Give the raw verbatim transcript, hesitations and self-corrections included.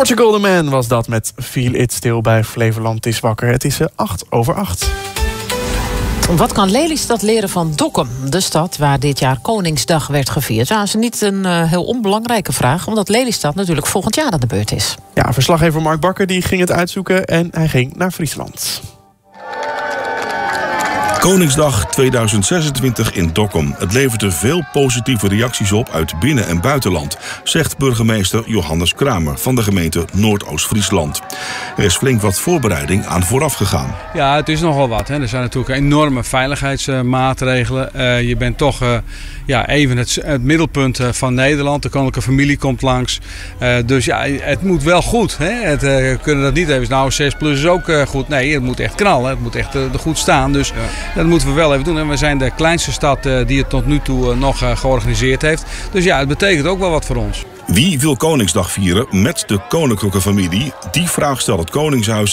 Portugal the Man was dat met Feel It Still bij Flevoland is wakker. Het is acht over acht. Wat kan Lelystad leren van Dokkum, de stad waar dit jaar Koningsdag werd gevierd? Ja, dat is niet een uh, heel onbelangrijke vraag, omdat Lelystad natuurlijk volgend jaar aan de beurt is. Ja, verslaggever Mark Bakker die ging het uitzoeken en hij ging naar Friesland. Koningsdag tweeduizend zesentwintig in Dokkum. Het leverde veel positieve reacties op uit binnen- en buitenland, zegt burgemeester Johannes Kramer van de gemeente Noordoost-Friesland. Er is flink wat voorbereiding aan vooraf gegaan. Ja, het is nogal wat. Hè. Er zijn natuurlijk enorme veiligheidsmaatregelen. Uh, je bent toch uh, ja, even het, het middelpunt van Nederland. De koninklijke familie komt langs. Uh, dus ja, het moet wel goed. Hè. Het, uh, we kunnen dat niet even, nou zes plus is ook uh, goed. Nee, het moet echt knallen. Het moet echt uh, goed staan. Dus ja. Dat moeten we wel even doen. En we zijn de kleinste stad uh, die het tot nu toe uh, nog uh, georganiseerd heeft. Dus ja, het betekent ook wel wat voor ons. Wie wil Koningsdag vieren met de koninklijke familie? Die vraag stelt het Koningshuis